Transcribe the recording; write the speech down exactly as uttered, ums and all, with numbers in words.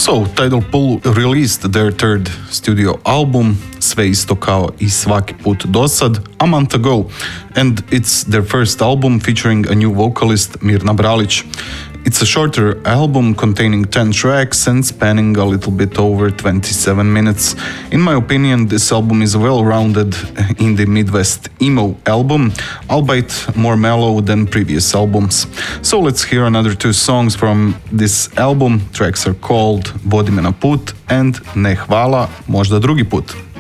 So, Tidal Pool released their third studio album, Sve isto kao i svaki put dosad, a month ago, and it's their first album featuring a new vocalist, Mirna Bralić. It's a shorter album containing ten tracks and spanning a little bit over twenty-seven minutes. In my opinion, this album is a well-rounded indie Midwest emo album, albeit more mellow than previous albums. So let's hear another two songs from this album. Tracks are called Vodi me na put and Ne hvala, možda drugi put.